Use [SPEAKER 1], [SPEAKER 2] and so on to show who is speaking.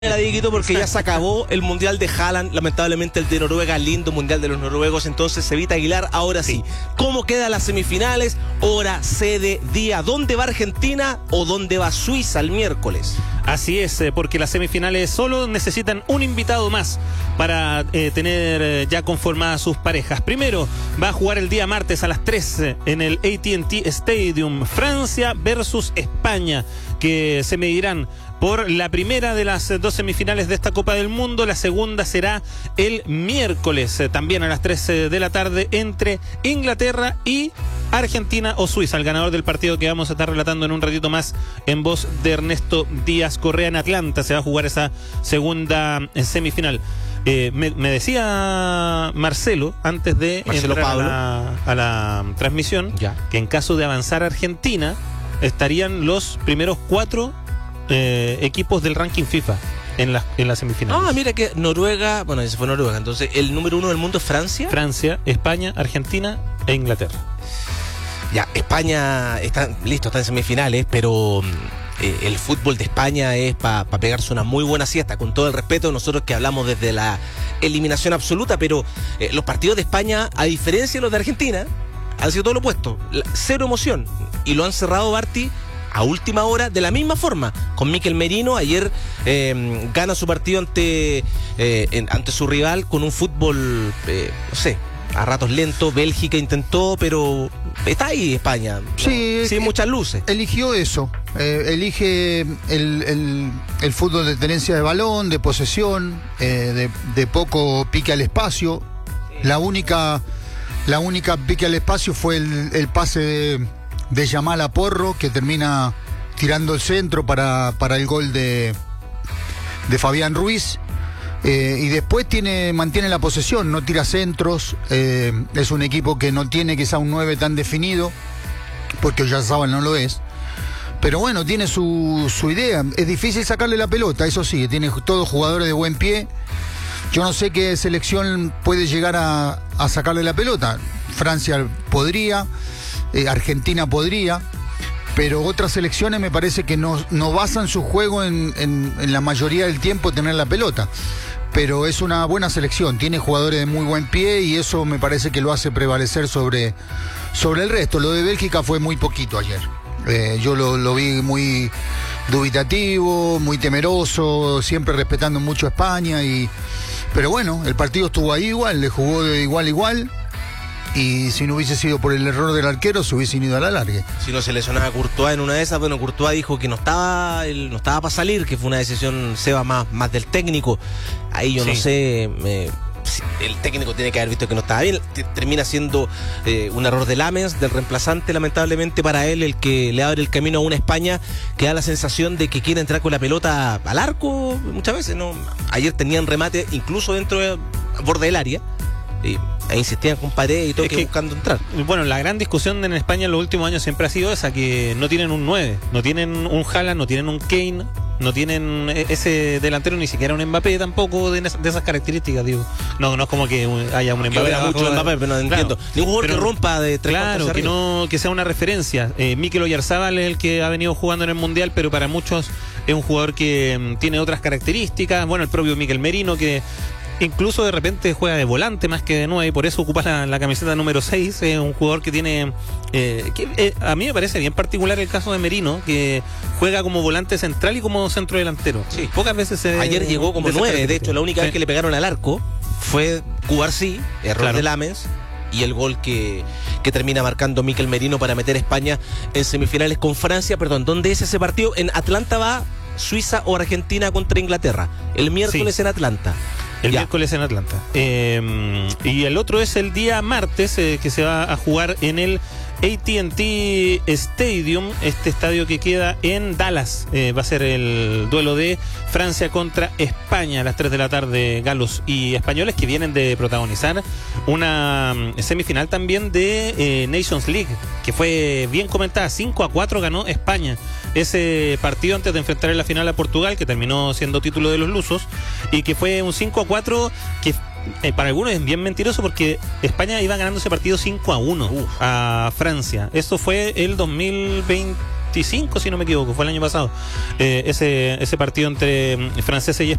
[SPEAKER 1] Dieguito, porque ya se acabó el Mundial de Haaland, lamentablemente el de Noruega, lindo Mundial de los noruegos, entonces Evita Aguilar, ahora sí. ¿Cómo quedan las semifinales? Hora, sede, día. ¿Dónde va Argentina o dónde va Suiza el miércoles?
[SPEAKER 2] Así es, porque las semifinales solo necesitan un invitado más para tener ya conformadas sus parejas. Primero va a jugar el día martes a las 3 en el AT&T Stadium, Francia versus España, que se medirán por la primera de las dos semifinales de esta Copa del Mundo. La segunda será el miércoles, también a las 3 de la tarde, entre Inglaterra y Argentina o Suiza. El ganador del partido que vamos a estar relatando en un ratito más en voz de Ernesto Díaz Correa en Atlanta. Se va a jugar esa segunda semifinal. Me decía Marcelo, antes de entrar a la transmisión, que en caso de avanzar Argentina, estarían los primeros 4 equipos del ranking FIFA en las semifinales.
[SPEAKER 1] Ah, mira que Noruega, bueno, ese fue Noruega, entonces el número 1 del mundo es Francia.
[SPEAKER 2] Francia, España, Argentina e Inglaterra.
[SPEAKER 1] Ya, España está en semifinales, pero el fútbol de España es para pegarse una muy buena siesta, con todo el respeto, nosotros que hablamos desde la eliminación absoluta, pero los partidos de España, a diferencia de los de Argentina, han sido todo lo opuesto, cero emoción, y lo han cerrado, Barty, a última hora, de la misma forma, con Mikel Merino. Ayer gana su partido ante su rival con un fútbol, no sé, a ratos lento. Bélgica intentó, pero está ahí España,
[SPEAKER 3] sí,
[SPEAKER 1] sin muchas luces.
[SPEAKER 3] Eligió eso, elige el fútbol de tenencia de balón, de posesión, de poco pique al espacio. La única pique al espacio fue el pase de Yamal a Porro, que termina tirando el centro para el gol de Fabián Ruiz, y después mantiene la posesión, no tira centros. Es un equipo que no tiene quizá un 9 tan definido, porque Oyarzabal no lo es, pero bueno, tiene su idea. Es difícil sacarle la pelota, eso sí, tiene todos jugadores de buen pie. Yo no sé qué selección puede llegar a sacarle la pelota. Francia podría, Argentina podría, pero otras selecciones me parece que no basan su juego en la mayoría del tiempo tener la pelota. Pero es una buena selección, tiene jugadores de muy buen pie y eso me parece que lo hace prevalecer sobre el resto. Lo de Bélgica fue muy poquito ayer. Yo lo vi muy dubitativo, muy temeroso, siempre respetando mucho a España. Pero bueno, el partido estuvo ahí igual, le jugó de igual a igual. Y si no hubiese sido por el error del arquero, se hubiesen ido a la larga.
[SPEAKER 1] Si no se lesionaba a Courtois en una de esas, bueno, Courtois dijo que no estaba para salir, que fue una decisión, Seba, más del técnico. Ahí yo no sé, el técnico tiene que haber visto que no estaba bien. Termina siendo un error de Lamens, del reemplazante, lamentablemente para él, el que le abre el camino a una España que da la sensación de que quiere entrar con la pelota al arco muchas veces, ¿no? Ayer tenían remate incluso dentro del borde del área. E insistían con pared y todo, que buscando entrar.
[SPEAKER 2] Bueno, la gran discusión en España en los últimos años siempre ha sido esa, que no tienen un 9, no tienen un Haaland, no tienen un Kane, no tienen ese delantero, ni siquiera un Mbappé tampoco de esas características, digo. No es como que haya un Mbappé.
[SPEAKER 1] Mucho Mbappé, pero no entiendo. Ningún jugador que rompa de 3
[SPEAKER 2] claro, que sea una referencia. Mikel Oyarzabal es el que ha venido jugando en el Mundial, pero para muchos es un jugador que tiene otras características. Bueno, el propio Mikel Merino, que incluso de repente juega de volante más que de 9 y por eso ocupa la camiseta número 6. Es un jugador que tiene... a mí me parece bien particular el caso de Merino, que juega como volante central y como centro delantero.
[SPEAKER 1] Sí.
[SPEAKER 2] Pocas veces se...
[SPEAKER 1] Ayer llegó como 9, de hecho la única vez que le pegaron al arco fue Cubarsí, error de Lamens, y el gol que termina marcando Mikel Merino para meter a España en semifinales con Francia. Perdón, ¿dónde es ese partido? En Atlanta va Suiza o Argentina contra Inglaterra. El miércoles en Atlanta.
[SPEAKER 2] El miércoles en Atlanta. Y el otro es el día martes, que se va a jugar en el AT&T Stadium, este estadio que queda en Dallas. Va a ser el duelo de Francia contra España a las 3 de la tarde, galos y españoles, que vienen de protagonizar una semifinal también de Nations League, que fue bien comentada. 5-4 ganó España ese partido antes de enfrentar en la final a Portugal, que terminó siendo título de los lusos, y que fue un 5-4 que para algunos es bien mentiroso, porque España iba ganando ese partido 5-1 a Francia. Esto fue el 2020, 25, si no me equivoco, fue el año pasado, ese partido entre franceses y